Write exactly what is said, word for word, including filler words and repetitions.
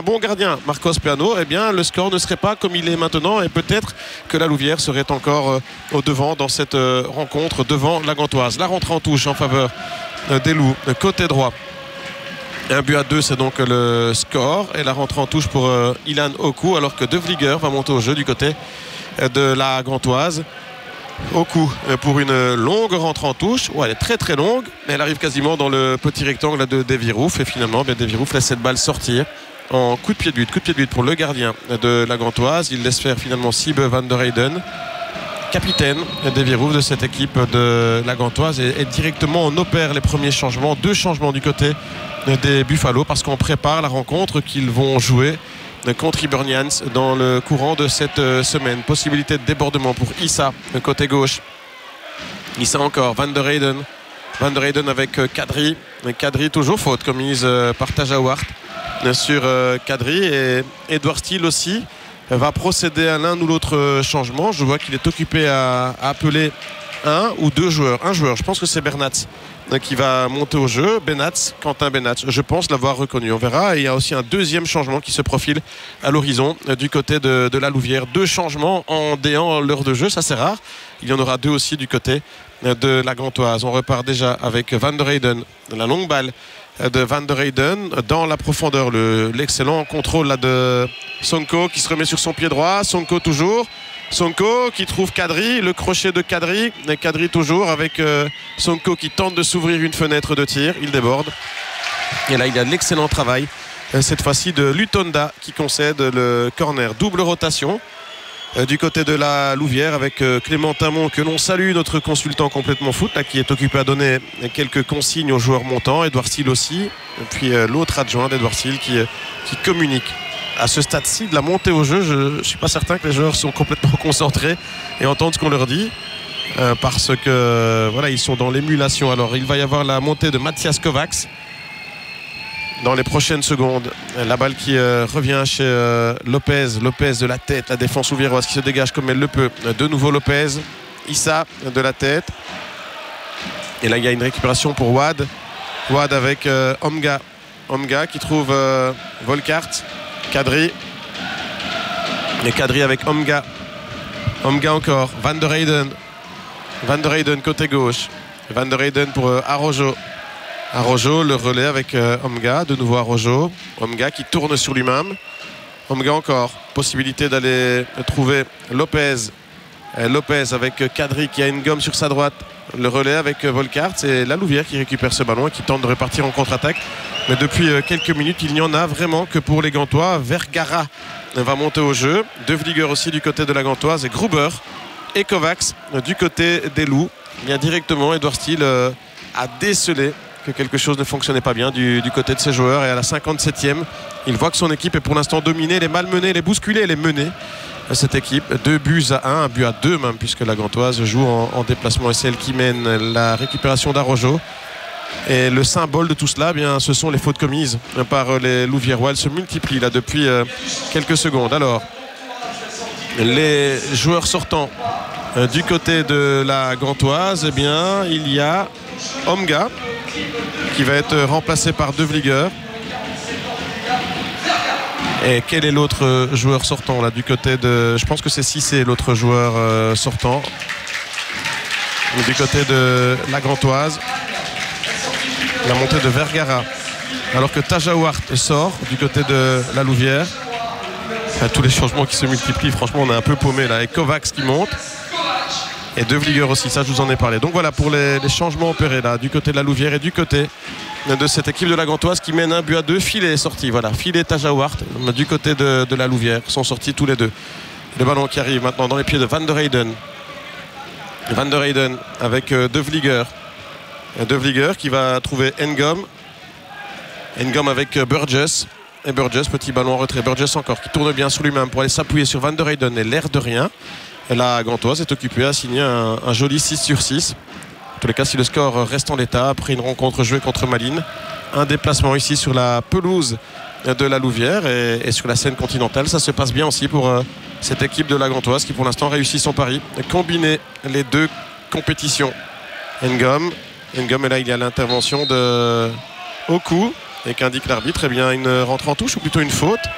bon gardien Marcos Peano, eh bien le score ne serait pas comme il est maintenant et peut-être que la Louvière serait encore euh, au devant dans cette euh, rencontre devant la Gantoise. La rentrée en touche en faveur euh, des Loups, euh, côté droit. Un but à deux, c'est donc le score. Et la rentrée en touche pour euh, Ilan Oku, alors que De Vlieger va monter au jeu du côté euh, de la Gantoise. Oku euh, pour une longue rentrée en touche. Ouais, elle est très très longue, mais elle arrive quasiment dans le petit rectangle de Davy Rouf. Et finalement, bien, Davy Rouf laisse cette balle sortir en coup de pied de but. Coup de pied de but pour le gardien de la Gantoise. Il laisse faire finalement Siebe van der Heyden, capitaine Davy Rouf de cette équipe de la Gantoise. Et, et directement, on opère les premiers changements. Deux changements du côté des Buffalo parce qu'on prépare la rencontre qu'ils vont jouer contre Hibernians dans le courant de cette semaine. Possibilité de débordement pour Issa, côté gauche. Issa encore, Van der Heyden. Van der Heyden avec Kadri. Kadri toujours faute commise par Tajawart sur Kadri. Et Edouard Steele aussi va procéder à l'un ou l'autre changement. Je vois qu'il est occupé à, à appeler un ou deux joueurs. Un joueur, je pense que c'est Bernat qui va monter au jeu. Benatz, Quentin Benatz, je pense l'avoir reconnu, on verra. Et il y a aussi un deuxième changement qui se profile à l'horizon du côté de, de la Louvière. Deux changements en déant l'heure de jeu, ça c'est rare. Il y en aura deux aussi du côté de la Gantoise. On repart déjà avec Van der Heyden, la longue balle de Van der Heyden dans la profondeur. Le, l'excellent contrôle là de Sonko qui se remet sur son pied droit. Sonko toujours. Sonko qui trouve Kadri, le crochet de Kadri, et Kadri toujours avec euh, Sonko qui tente de s'ouvrir une fenêtre de tir, il déborde. Et là il y a de l'excellent travail, euh, cette fois-ci de Lutonda qui concède le corner. Double rotation euh, du côté de la Louvière avec euh, Clément Tamon que l'on salue, notre consultant complètement foot, là, qui est occupé à donner quelques consignes aux joueurs montants. Edouard Steele aussi, et puis euh, l'autre adjoint d'Edouard Steele qui, euh, qui communique. À ce stade-ci de la montée au jeu, je ne suis pas certain que les joueurs sont complètement concentrés et entendent ce qu'on leur dit euh, parce que voilà, ils sont dans l'émulation. Alors il va y avoir la montée de Mathias Kovacs dans les prochaines secondes. La balle qui euh, revient chez euh, Lopez. Lopez de la tête, la défense ouviéroise qui se dégage comme elle le peut. De nouveau Lopez, Issa de la tête. Et là il y a une récupération pour Wad. Wad avec euh, Omga. Omga qui trouve euh, Volkart. Kadri. Et Kadri avec Omga. Omga encore. Van der Heyden. Van der Heyden côté gauche. Van der Heyden pour euh, Arrojo. Arrojo, le relais avec euh, Omga. De nouveau Arrojo. Omga qui tourne sur lui-même. Omga encore. Possibilité d'aller trouver Lopez. Et Lopez avec Kadri qui a une gomme sur sa droite. Le relais avec Volkart. C'est la Louvière qui récupère ce ballon et qui tente de repartir en contre-attaque. Mais depuis quelques minutes, il n'y en a vraiment que pour les Gantois. Vergara va monter au jeu. De Vlieger aussi du côté de la Gantoise. Et Gruber et Kovacs du côté des Loups. Il y a directement Edouard Steele à déceler que quelque chose ne fonctionnait pas bien du, du côté de ses joueurs. Et à la cinquante-septième, il voit que son équipe est pour l'instant dominée. Elle est malmenée, elle est bousculée, elle est menée. Cette équipe, deux buts à un, un but à deux même, puisque la Gantoise joue en, en déplacement et c'est elle qui mène la récupération d'Arrojo. Et le symbole de tout cela, eh bien, ce sont les fautes commises par les Louviérois. Elles se multiplient là depuis euh, quelques secondes. Alors, les joueurs sortants euh, du côté de la Gantoise, eh bien, il y a Omga qui va être remplacé par De Vlieger. Et quel est l'autre joueur sortant là du côté de... Je pense que c'est Cissé, l'autre joueur euh, sortant du côté de la Gantoise. La montée de Vergara. Alors que Tajawart sort du côté de la Louvière. Enfin, tous les changements qui se multiplient, franchement on est un peu paumé là. Et Kovacs qui monte. Et De Vlieger aussi, ça je vous en ai parlé. Donc voilà pour les, les changements opérés là du côté de la Louvière et du côté de cette équipe de la Gantoise qui mène un but à deux. Filet est sorti, voilà. Filet et Tajawart du côté de, de la Louvière sont sortis tous les deux. Le ballon qui arrive maintenant dans les pieds de Van der Heyden. Van der Heyden avec euh, De Vlieger. De Vlieger qui va trouver Ngom. Ngom avec euh, Burgess. Et Burgess, petit ballon en retrait. Burgess encore qui tourne bien sur lui-même pour aller s'appuyer sur Van der Heyden. Et l'air de rien, la Gantoise est occupée à signer un, un joli six sur six. En tous les cas, si le score reste en l'état après une rencontre jouée contre Malines, un déplacement ici sur la pelouse de la Louvière et, et sur la scène continentale, ça se passe bien aussi pour euh, cette équipe de la Gantoise qui pour l'instant réussit son pari de combiner les deux compétitions. Ngom, Ngom et là il y a l'intervention de Oku et qu'indique l'arbitre, eh bien une rentrée en touche ou plutôt une faute.